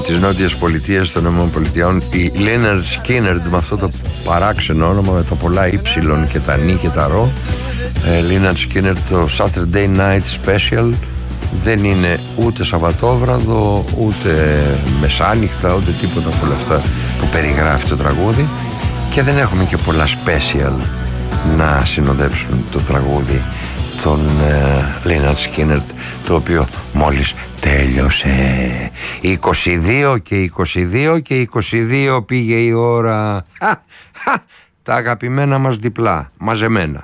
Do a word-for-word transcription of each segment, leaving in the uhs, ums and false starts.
τις Νότιες Πολιτείες των ΗΠΑ, η Lynyrd Skynyrd, με αυτό το παράξενο όνομα με τα πολλά ύψιλον και τα νι και τα ρο. ε, Lynyrd Skynyrd, το Saturday Night Special δεν είναι ούτε Σαββατόβραδο, ούτε μεσάνυχτα, ούτε τίποτα από όλα αυτά που περιγράφει το τραγούδι, και δεν έχουμε και πολλά special να συνοδέψουν το τραγούδι των ε, Lynyrd Skynyrd, το οποίο μόλις τέλειωσε. είκοσι δύο και είκοσι δύο και είκοσι δύο πήγε η ώρα. Χα, χα, τα αγαπημένα μας διπλά, μαζεμένα.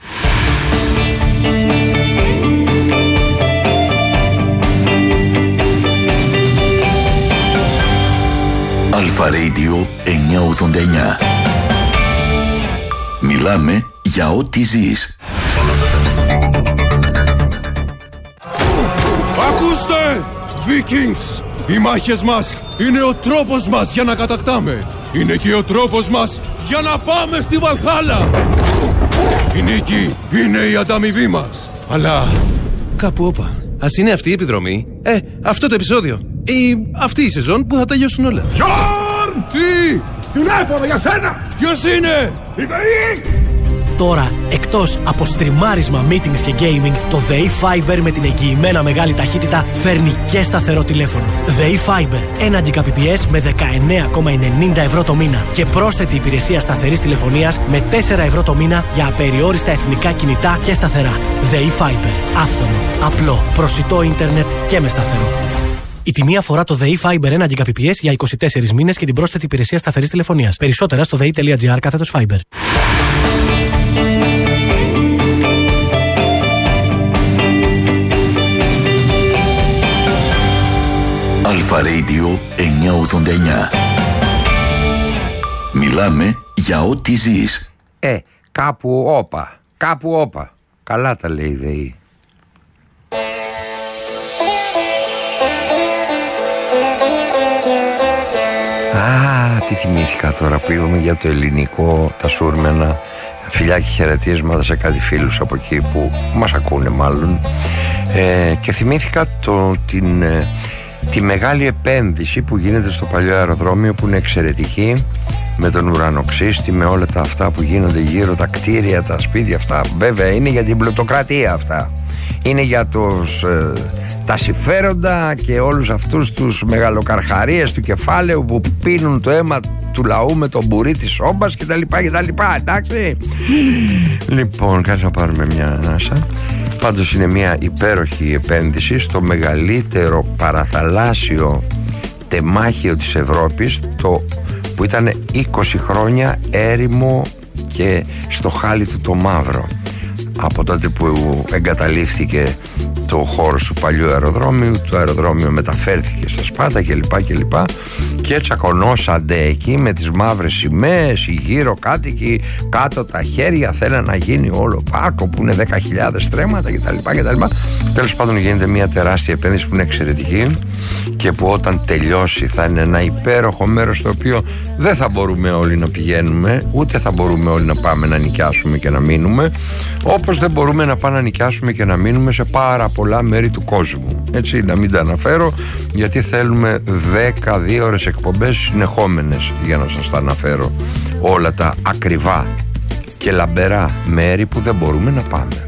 Αλφα Radio εννιακόσια ογδόντα εννιά. Μιλάμε για ό,τι ζεις. Ακούστε! Vikings! Οι μάχες μας είναι ο τρόπος μας για να κατακτάμε. Είναι και ο τρόπος μας για να πάμε στη Βαλχάλα. Η νίκη είναι η ανταμοιβή μας. Αλλά κάπου όπα. Ας είναι αυτή η επιδρομή, ε, αυτό το επεισόδιο ή αυτή η σεζόν που θα τελειώσουν όλα. Γιόρν! Τι! Τηλέφωνο για σένα! Ποιος είναι? Η ΔΕΗ! Τώρα, εκτός από στριμάρισμα, meetings και gaming, το ΔΕΗ Fiber με την εγγυημένα μεγάλη ταχύτητα φέρνει και σταθερό τηλέφωνο. ΔΕΗ Fiber, ένα Gbps με δεκαεννέα κόμμα ενενήντα ευρώ το μήνα και πρόσθετη υπηρεσία σταθερής τηλεφωνίας με τέσσερα ευρώ το μήνα για απεριόριστα εθνικά κινητά και σταθερά. ΔΕΗ Fiber, άφθονο, απλό, προσιτό ίντερνετ και με σταθερό. Η τιμή αφορά το ΔΕΗ Fiber ένα Gbps για είκοσι τέσσερις μήνες και την πρόσθετη υπηρεσία σταθερής τηλεφωνίας. Περισσότερα στο δei.gr κάθετος Fiber. Αλφα Radio εννιακόσια ογδόντα εννιά. Μιλάμε για ό,τι ζεις. Ε, κάπου όπα, κάπου όπα. Καλά τα λέει η ΔΕΗ. Α, τι θυμήθηκα τώρα που είπαμε για το ελληνικό, τα σούρμενα. Φιλιά και χαιρετίσματα σε κάτι φίλους από εκεί που μας ακούνε μάλλον. Ε, και θυμήθηκα το, την, ε, τη μεγάλη επένδυση που γίνεται στο παλιό αεροδρόμιο, που είναι εξαιρετική, με τον ουρανοξύστη, με όλα τα αυτά που γίνονται γύρω, τα κτίρια, τα σπίτια αυτά. Βέβαια είναι για την πλουτοκρατία αυτά. Είναι για τους, ε, τα συμφέροντα και όλους αυτούς τους μεγαλοκαρχαρίες του κεφάλαιου που πίνουν το αίμα του λαού με τον μπουρί της σόμπας και τα λοιπά και τα λοιπά, εντάξει. Λοιπόν, κάτσε να πάρουμε μια ανάσα. Πάντως είναι μια υπέροχη επένδυση στο μεγαλύτερο παραθαλάσσιο τεμάχιο της Ευρώπης, το που ήταν είκοσι χρόνια έρημο και στο χάλι του το μαύρο, από τότε που εγκαταλείφθηκε το χώρο του παλιού αεροδρόμιου. Το αεροδρόμιο μεταφέρθηκε στα Σπάτα κλπ και, και, και τσακωνόσανται εκεί με τις μαύρες σημαίες, οι γύρω κάτοικοι, κάτω τα χέρια, θέλουν να γίνει όλο πάρκο που είναι δέκα χιλιάδες στρέμματα κτλ. κτλ. Τέλος πάντων γίνεται μια τεράστια επένδυση που είναι εξαιρετική και που όταν τελειώσει θα είναι ένα υπέροχο μέρος στο οποίο δεν θα μπορούμε όλοι να πηγαίνουμε, ούτε θα μπορούμε όλοι να πάμε να νοικιάσουμε και να μείνουμε, όπως δεν μπορούμε να πάμε να νοικιάσουμε και να μείνουμε σε πάρα πολλά μέρη του κόσμου. Έτσι, να μην τα αναφέρω, γιατί θέλουμε δεκαδύο ώρες εκπομπές συνεχόμενες για να σας τα αναφέρω όλα τα ακριβά και λαμπερά μέρη που δεν μπορούμε να πάμε.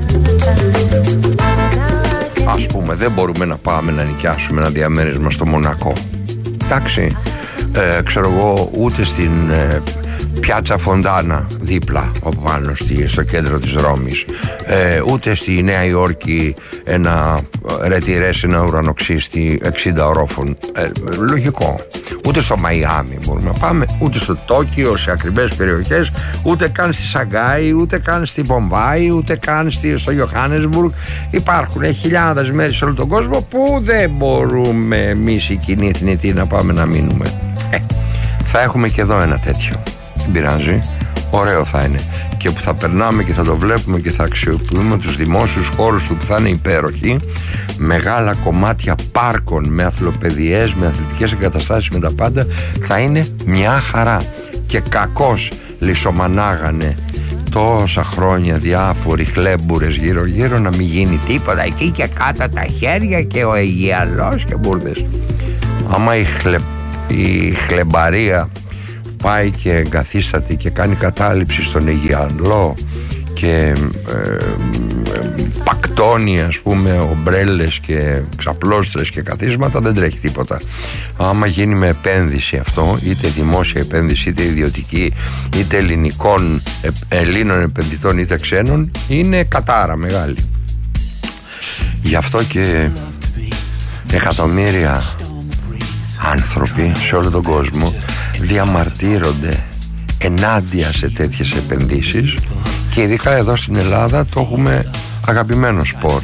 Ας πούμε, δεν μπορούμε να πάμε να νοικιάσουμε ένα διαμέρισμα στο Μονακό, εντάξει, ε, ξέρω εγώ, ούτε στην ε, Πιάτσα Φοντάνα δίπλα από πάνω στη, στο κέντρο της Ρώμης, ε, ούτε στη Νέα Υόρκη ένα ρετιρές, ένα ουρανοξύστη εξήντα ορόφων, ε, λογικό. Ούτε στο Μαϊάμι μπορούμε να πάμε, ούτε στο Τόκιο, σε ακριβές περιοχές, ούτε καν στη Σαγκάη, ούτε καν στη Βομβάη, ούτε καν στη, στο Ιωχάνεσμπουργκ. Υπάρχουν ε, χιλιάδες μέρες σε όλο τον κόσμο που δεν μπορούμε εμείς οι κοινοί θνητοί να πάμε να μείνουμε. Ε, θα έχουμε και εδώ ένα τέτοιο. Δεν πειράζει, ωραίο θα είναι, και που θα περνάμε και θα το βλέπουμε και θα αξιοποιούμε τους δημόσιους χώρους του που θα είναι υπέροχοι, μεγάλα κομμάτια πάρκων με αθλοπαιδιές, με αθλητικές εγκαταστάσεις, με τα πάντα, θα είναι μια χαρά. Και κακώς λισομανάγανε τόσα χρόνια διάφοροι χλέμπουρες γύρω γύρω να μην γίνει τίποτα, εκεί και κάτω τα χέρια και ο Αιγιαλός και μπουρδες. Άμα η, χλε, η χλεμπαρία πάει και εγκαθίσταται και κάνει κατάληψη στον Αιγιαλό και ε, ε, πακτώνει, ας πούμε, ομπρέλες και ξαπλώστρες και καθίσματα, δεν τρέχει τίποτα. Άμα γίνει με επένδυση αυτό, είτε δημόσια επένδυση, είτε ιδιωτική, είτε ελληνικών, ε, Ελλήνων επενδυτών, είτε ξένων, είναι κατάρα μεγάλη. Γι' αυτό και εκατομμύρια άνθρωποι σε όλο τον κόσμο διαμαρτύρονται ενάντια σε τέτοιες επενδύσεις, και ειδικά εδώ στην Ελλάδα το έχουμε αγαπημένο σπορ.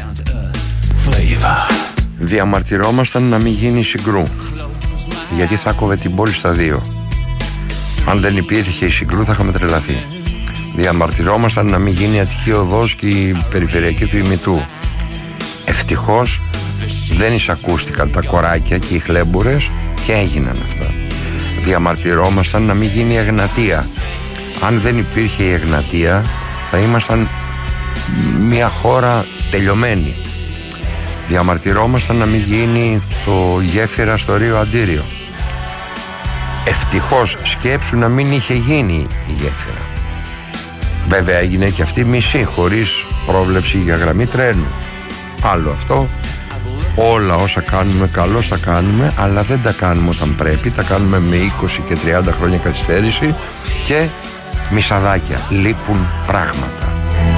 Διαμαρτυρόμασταν να μην γίνει Συγκρού, γιατί θα κόβε την πόλη στα δύο. Αν δεν υπήρχε η Συγκρού θα είχαμε τρελαθεί. Διαμαρτυρόμασταν να μην γίνει Αττική Οδός και η περιφερειακή του ημιτού. Ευτυχώς δεν εισακούστηκαν τα κοράκια και οι χλέμπουρες και έγιναν αυτά. Διαμαρτυρόμασταν να μην γίνει η Εγνατία. Αν δεν υπήρχε η Εγνατία θα ήμασταν μια χώρα τελειωμένη. Διαμαρτυρόμασταν να μην γίνει το γέφυρα στο Ρίο Αντίριο. Ευτυχώς, σκέψου να μην είχε γίνει η γέφυρα. Βέβαια έγινε και αυτή μισή, χωρίς πρόβλεψη για γραμμή τρένου. Άλλο αυτό. Όλα όσα κάνουμε καλώς τα κάνουμε, αλλά δεν τα κάνουμε όταν πρέπει. Τα κάνουμε με είκοσι και τριάντα χρόνια καθυστέρηση και μισαδάκια. Λείπουν πράγματα.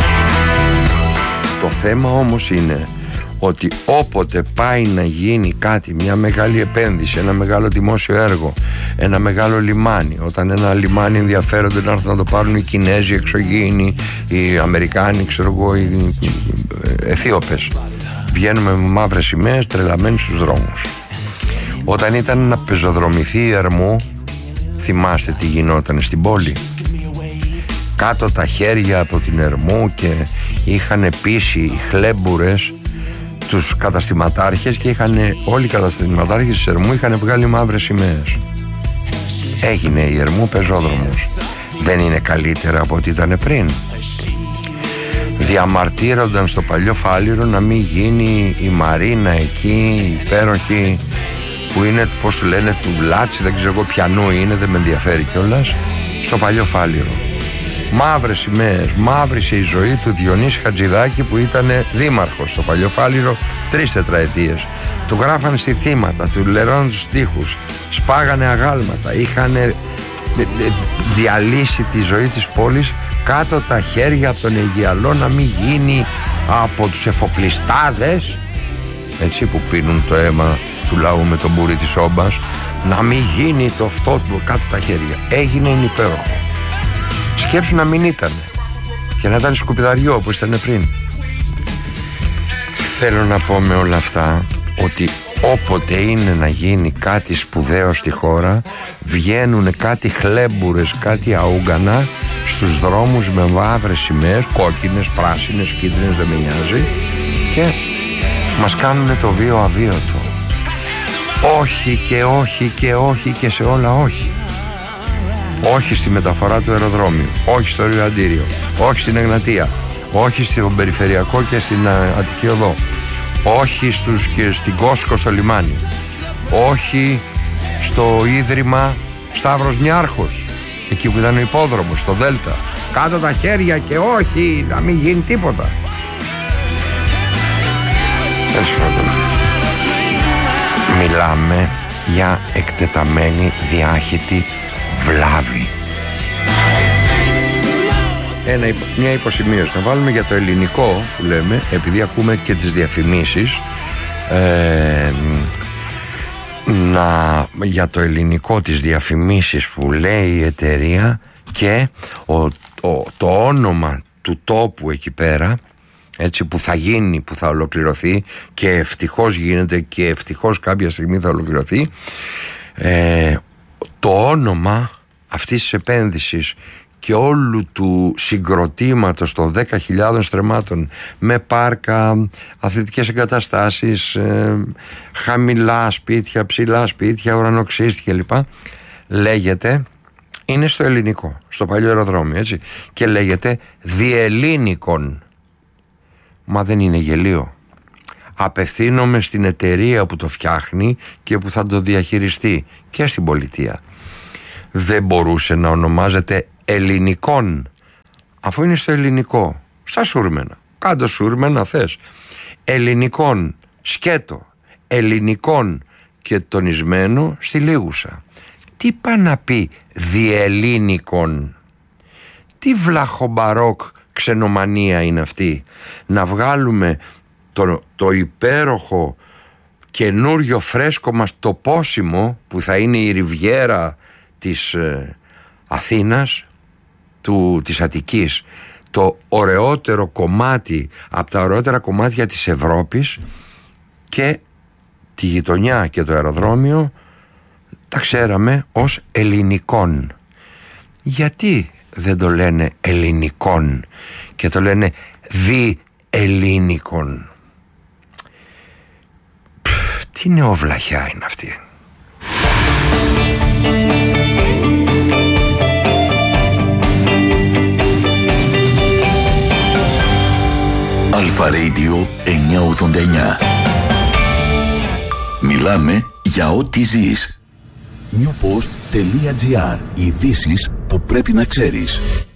Το θέμα όμως είναι ότι όποτε πάει να γίνει κάτι, μια μεγάλη επένδυση, ένα μεγάλο δημόσιο έργο, ένα μεγάλο λιμάνι, όταν ένα λιμάνι ενδιαφέρονται να έρθουν να το πάρουν οι Κινέζοι εξωγήινοι, οι Αμερικάνοι, ξέρω εγώ, οι Αιθίωπες, βγαίνουμε με μαύρες σημαίες τρελαμένοι στους δρόμους. Όταν ήταν να πεζοδρομηθεί η Ερμού, θυμάστε τι γινόταν στην πόλη? Κάτω τα χέρια από την Ερμού, και είχαν πείσει οι χλέμπουρες τους καταστηματάρχες, και είχαν όλοι οι καταστηματάρχες της Ερμού είχαν βγάλει μαύρες σημαίες. Έγινε η Ερμού πεζόδρομος. Δεν είναι καλύτερα από ό,τι ήταν πριν? Διαμαρτύρονταν στο παλιό Φάληρο να μην γίνει η Μαρίνα εκεί, η υπέροχη, που είναι, πώς του λένε, του Λάτσι, δεν ξέρω εγώ ποιανού είναι, δεν με ενδιαφέρει κιόλας, στο παλιό Φάληρο. Μαύρες σημαίες, μαύρησε η ζωή του Διονύση Χατζηδάκη, που ήταν δήμαρχος στο παλιό Φάληρο τρεις τετραετίες. Του γράφανε στιθήματα, του λερώναν τους τοίχους, σπάγανε αγάλματα, είχαν διαλύσει τη ζωή της πόλης κάτω τα χέρια από τον Αιγιαλό, να μην γίνει από τους εφοπλιστάδες, έτσι, που πίνουν το αίμα του λαού με τον μπούρι της όμπας, να μην γίνει το αυτό του κάτω τα χέρια. Έγινε, είναι υπέροχο. Σκέψου να μην ήταν, και να ήταν σκουπιδαριό όπως ήταν πριν. Θέλω να πω με όλα αυτά ότι όποτε είναι να γίνει κάτι σπουδαίο στη χώρα, βγαίνουν κάτι χλέμπουρες, κάτι αούγκανα στους δρόμους με μαύρες σημαίες, κόκκινες, πράσινες, κίτρινες, δεν με νοιάζει, και μας κάνουν το βίο αβίωτο. Όχι και όχι και όχι και σε όλα όχι. Όχι στη μεταφορά του αεροδρόμιου, όχι στο Ρίο Αντίριο, όχι στην Εγνατία, όχι στον Περιφερειακό και στην Αττική Οδό, όχι στους, και στην Κόσκο στο λιμάνι, όχι στο Ίδρυμα Σταύρος Νιάρχος, εκεί που ήταν ο υπόδρομος, στο Δέλτα. Κάτω τα χέρια και όχι, να μην γίνει τίποτα. Μιλάμε για εκτεταμένη διάχυτη βλάβη. Ένα, μια υποσημείωση να βάλουμε για το ελληνικό που λέμε, επειδή ακούμε και τις διαφημίσεις, ε, να, για το ελληνικό, τις διαφημίσεις που λέει η εταιρεία και ο, ο, το όνομα του τόπου εκεί πέρα, έτσι, που θα γίνει, που θα ολοκληρωθεί, και ευτυχώς γίνεται και ευτυχώς κάποια στιγμή θα ολοκληρωθεί, ε, το όνομα αυτής της επένδυσης και όλου του συγκροτήματος των δέκα χιλιάδων στρεμμάτων με πάρκα, αθλητικές εγκαταστάσεις, ε, χαμηλά σπίτια, ψηλά σπίτια, ουρανοξύστη κλπ, λέγεται, είναι στο ελληνικό, στο παλιό αεροδρόμιο, έτσι, και λέγεται διελλήνικον. Μα δεν είναι γελίο? απευθύνομαι στην εταιρεία που το φτιάχνει και που θα το διαχειριστεί και στην πολιτεία. Δεν μπορούσε να ονομάζεται ελληνικών, αφού είναι στο ελληνικό, στα σούρμενα. Κάντο σούρμενα θες. Ελληνικών σκέτο, ελληνικών και τονισμένο στη λίγουσα. Τι πά να πει διελλήνικον? Τι βλαχομπαρόκ ξενομανία είναι αυτή? Να βγάλουμε το, το υπέροχο καινούριο φρέσκο μας τοπόσιμο που θα είναι η Ριβιέρα της ε, Αθήνας, του, της Αττικής, το ωραιότερο κομμάτι από τα ωραιότερα κομμάτια της Ευρώπης, και τη γειτονιά και το αεροδρόμιο τα ξέραμε ως ελληνικών. Γιατί δεν το λένε ελληνικών και το λένε διελλήνικων? Τι νεοβλαχιά είναι αυτή? Αλφα Radio εννιακόσια ογδόντα εννιά. Μιλάμε για ό,τι ζεις. newpost.gr. Ειδήσεις που πρέπει να ξέρεις.